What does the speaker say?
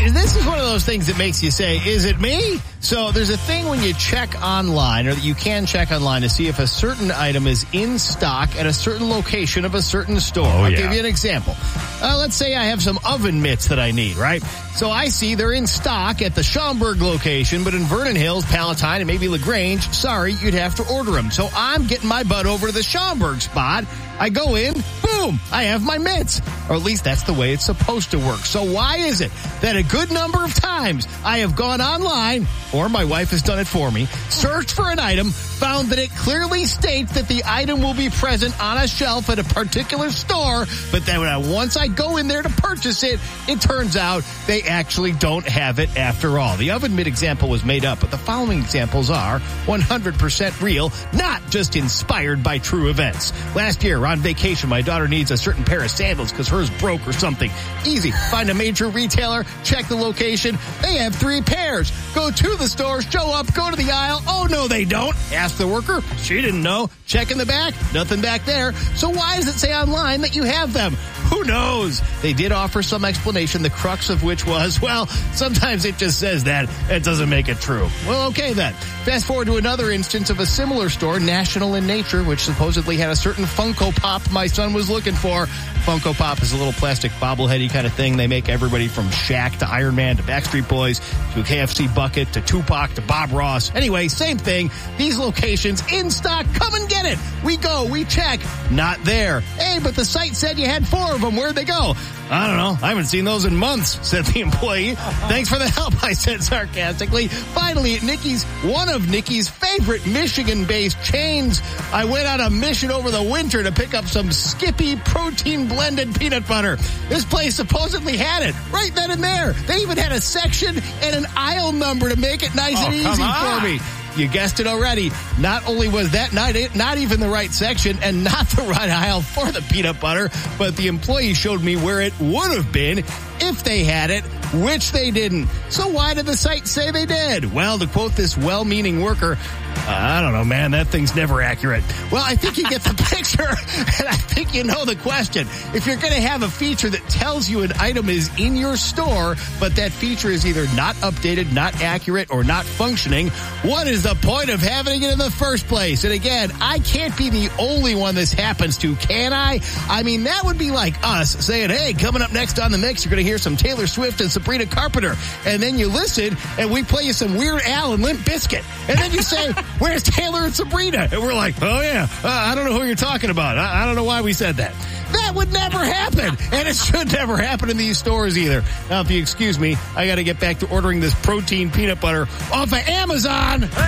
this is one of those things that makes you say, is it me? So there's a thing when you check online, or that you can check online to see if a certain item is in stock at a certain location of a certain store. I'll give you an example. Let's say I have some oven mitts that I need, right? So I see they're in stock at the Schaumburg location, but in Vernon Hills, Palatine, and maybe LaGrange, sorry, you'd have to order them. So I'm getting my butt over to the Schaumburg spot. I go in, boom, I have my mitts. Or at least that's the way it's supposed to work. So why is it that a good number of times I have gone online, or my wife has done it for me, searched for an item, found that it clearly states that the item will be present on a shelf at a particular store, but then once I go in there to purchase it, it turns out they actually don't have it after all. The oven mitt example was made up, but the following examples are 100% real, not just inspired by true events. Last year, on vacation, my daughter needs a certain pair of sandals because hers broke or something. Easy. Find a major retailer, check the location. They have 3 pairs. Go to the store, show up, go to the aisle. Oh, no, they don't. Ask the worker. She didn't know. Check in the back. Nothing back there. So why does it say online that you have them? Who knows? They did offer some explanation, the crux of which was, well, sometimes it just says that. It doesn't make it true. Well, okay then. Fast forward to another instance of a similar store, National in Nature, which supposedly had a certain Funko Pop my son was looking for. Funko Pop is a little plastic bobbleheady kind of thing. They make everybody from Shaq to Iron Man to Backstreet Boys to a KFC bucket to Tupac to Bob Ross. Anyway, same thing. These locations in stock. Come and get it. We go. We check. Not there. Hey, but the site said you had 4 of them. Where'd they go? I don't know. I haven't seen those in months, said the employee. Thanks for the help, I said sarcastically. Finally, at Nikki's, one of Nikki's favorite Michigan-based chains, I went on a mission over the winter to pick up some Skippy protein-blended peanut butter. This place supposedly had it right then and there. They even had a section and an aisle number to make it nice and easy for me. You guessed it already. Not only was that not even the right section and not the right aisle for the peanut butter, but the employee showed me where it would have been if they had it, which they didn't. So why did the site say they did? Well, to quote this well-meaning worker, I don't know, man, that thing's never accurate. Well, I think you get the picture, and I think you know the question. If you're going to have a feature that tells you an item is in your store, but that feature is either not updated, not accurate, or not functioning, what is the point of having it in the first place? And again, I can't be the only one this happens to, can I? I mean, that would be like us saying, hey, coming up next on The Mix, you're going to hear some Taylor Swift and Sabrina Carpenter. And then you listen, and we play you some Weird Al and Limp Bizkit. And then you say, where's Taylor and Sabrina? And we're like, oh yeah, I don't know who you're talking about. I don't know why we said that. That would never happen. And it should never happen in these stores either. Now, if you excuse me, I got to get back to ordering this protein peanut butter off of Amazon.